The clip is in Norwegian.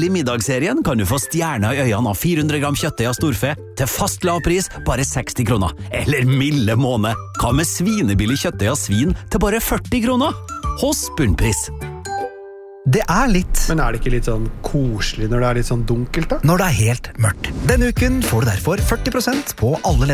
Billig middagsserien kan du få stjerner i øynene av 400 gram kjøttdeig av storfe til fast lav pris, bare 60 kroner. Eller milde måned. Hva med svinebillig kjøttdeig av svin til bare 40 kroner? Hos Bunnpris. Det litt... Men det ikke litt sånn koselig når det litt sånn dunkelt da? Når det helt mørkt. Denne uken får du derfor 40% på alle